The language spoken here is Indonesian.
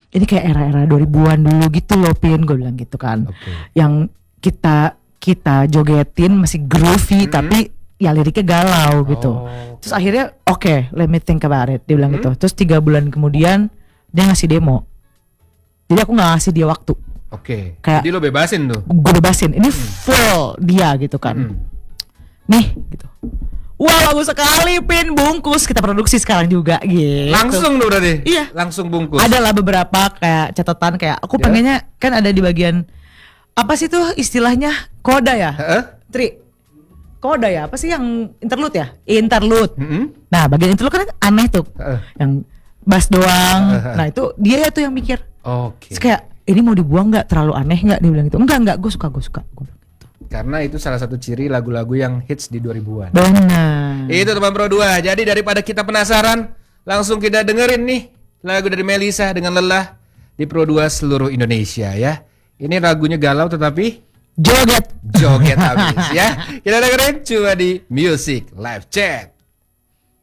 ini kayak era-era 2000-an dulu gitu loh Pin, gue bilang gitu kan. Yang kita jogetin masih groovy tapi ya liriknya galau gitu. Terus akhirnya oke, let me think about it, dia bilang gitu. Terus 3 bulan kemudian dia ngasih demo. Jadi aku gak ngasih dia waktu. Kayak, jadi lo bebasin tuh. Gue bebasin, ini full dia gitu kan. Nih gitu. Wah bagus sekali Pin, bungkus. Kita produksi sekarang juga gitu. Langsung tuh berarti? Iya. Langsung bungkus? Ada lah beberapa kayak catatan kayak aku pengennya kan ada di bagian apa sih tuh istilahnya koda ya? Tri, koda ya? Apa sih yang interlude ya? Interlude. Nah bagian interlude kan aneh tuh, yang bass doang. Nah itu dia tuh yang mikir. Terus kayak ini mau dibuang nggak? Terlalu aneh nggak? Dia bilang gitu. Enggak, gue suka. Karena itu salah satu ciri lagu-lagu yang hits di 2000-an. Benar. Itu teman Pro 2. Jadi daripada kita penasaran, langsung kita dengerin nih lagu dari Melisa dengan Lelah di Pro 2 seluruh Indonesia ya. Ini lagunya galau tetapi joget habis ya. Kita dengerin cuma di Music Live Chat.